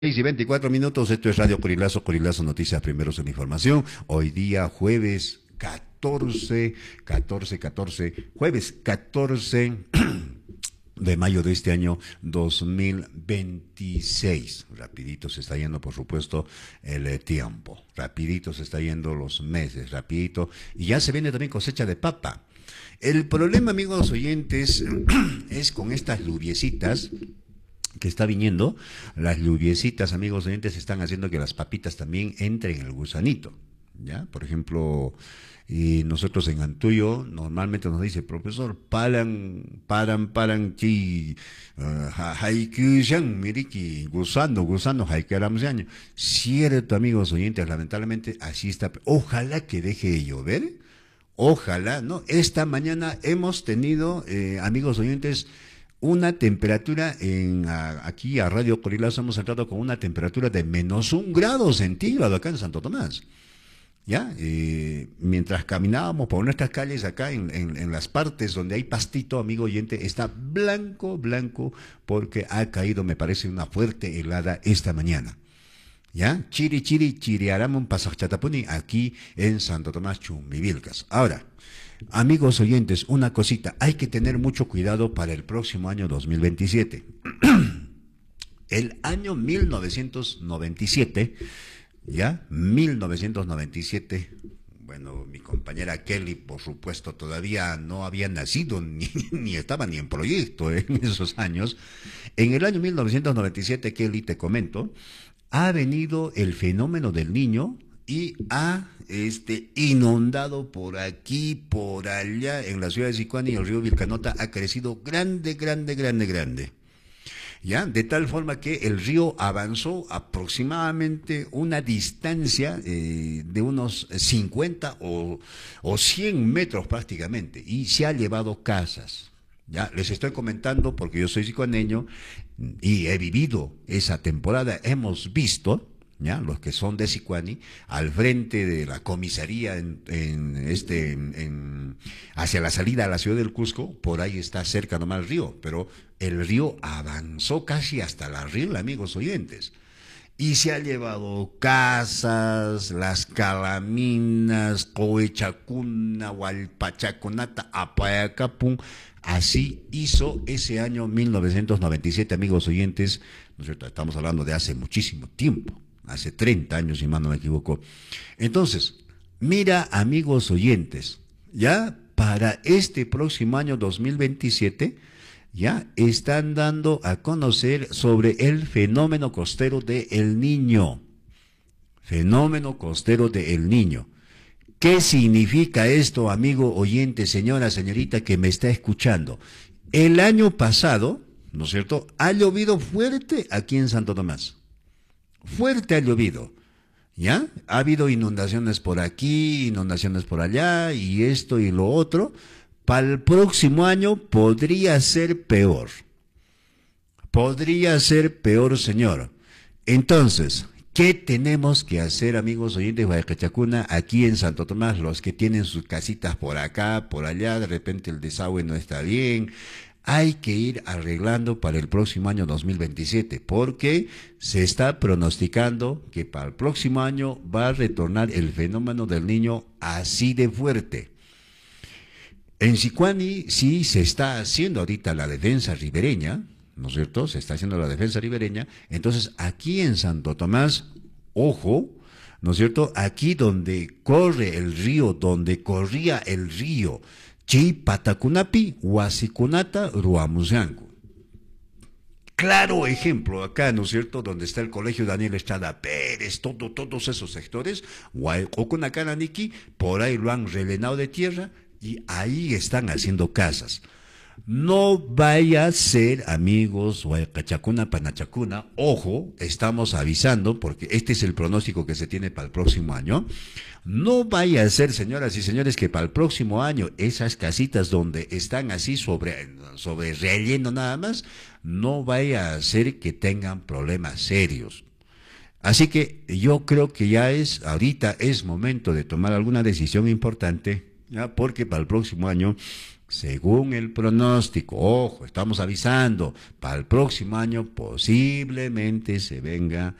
6:24, esto es Radio Corilazo, Corilazo Noticias, primeros en información. Hoy día jueves 14 de mayo de este año 2026. Rapidito se está yendo, por supuesto, el tiempo. Rapidito se está yendo los meses, rapidito. Y ya se viene también cosecha de papa. El problema, amigos oyentes, es con estas lluviecitas que está viniendo. Las lluviecitas, amigos oyentes, están haciendo que las papitas también entren en el gusanito, ¿ya? Por ejemplo, nosotros en Antuyo normalmente nos dice, profesor, paran, chi, haikyushan, miriki, gusano, haikyaramseaño. Cierto, amigos oyentes, lamentablemente así está. Ojalá que deje de llover, ojalá, ¿no? Esta mañana hemos tenido, amigos oyentes, una temperatura aquí a Radio Corilazo hemos entrado con una temperatura de -1 grado centígrado acá en Santo Tomás. ¿Ya? Mientras caminábamos por nuestras calles acá en las partes donde hay pastito, amigo oyente, está blanco, porque ha caído, me parece, una fuerte helada esta mañana. ¿Ya? Chiriaramon Pasachatapuni, aquí en Santo Tomás Chumbivilcas. Ahora, amigos oyentes, una cosita, hay que tener mucho cuidado para el próximo año 2027. El año 1997, ¿ya? 1997, bueno, mi compañera Kelly, por supuesto, todavía no había nacido, ni estaba ni en proyecto en esos años. En el año 1997, Kelly, te comento, ha venido el fenómeno del Niño y ha inundado por aquí, por allá, en la ciudad de Sicuani, el río Vilcanota ha crecido grande. ¿Ya? De tal forma que el río avanzó aproximadamente una distancia de unos 50 o 100 metros prácticamente, y se ha llevado casas. Ya, les estoy comentando porque yo soy sicuaneño y he vivido esa temporada, hemos visto, ¿ya? Los que son de Sicuani, al frente de la comisaría hacia la salida a la ciudad del Cusco, por ahí está cerca nomás el río, pero el río avanzó casi hasta la rila, amigos oyentes. Y se ha llevado casas, las calaminas, Coechacuna, Hualpachaconata, Apayacapun. Así hizo ese año 1997, amigos oyentes, ¿no es cierto? Estamos hablando de hace muchísimo tiempo, hace 30 años, si mal no me equivoco. Entonces, mira, amigos oyentes, ya para este próximo año 2027, ya están dando a conocer sobre el fenómeno costero de El Niño. Fenómeno costero de El Niño. ¿Qué significa esto, amigo oyente, señora, señorita que me está escuchando? El año pasado, ¿no es cierto?, ha llovido fuerte aquí en Santo Tomás. Fuerte ha llovido, ¿ya? Ha habido inundaciones por aquí, inundaciones por allá, y esto y lo otro. Para el próximo año podría ser peor. Podría ser peor, señor. Entonces, ¿qué tenemos que hacer, amigos oyentes de Guayacachacuna, aquí en Santo Tomás, los que tienen sus casitas por acá, por allá, de repente el desagüe no está bien? Hay que ir arreglando para el próximo año 2027, porque se está pronosticando que para el próximo año va a retornar el fenómeno del Niño así de fuerte. En Sicuani sí se está haciendo ahorita la defensa ribereña, ¿no es cierto? Se está haciendo la defensa ribereña. Entonces, aquí en Santo Tomás, ojo, ¿no es cierto? Aquí donde corre el río, donde corría el río, Chi Patacunapi, Huasicunata, Ruamuzianco. Claro ejemplo acá, ¿no es cierto?, donde está el colegio Daniel Estrada Pérez, todos esos sectores, Huaycocunacananiqui, por ahí lo han rellenado de tierra y ahí están haciendo casas. No vaya a ser, amigos, Huaycachacuna, Panachacuna, ojo, estamos avisando, porque este es el pronóstico que se tiene para el próximo año. No vaya a ser, señoras y señores, que para el próximo año esas casitas donde están así sobre relleno nada más, no vaya a ser que tengan problemas serios. Así que yo creo que ahorita es momento de tomar alguna decisión importante, ¿ya? Porque para el próximo año según el pronóstico, ojo, estamos avisando, para el próximo año posiblemente se venga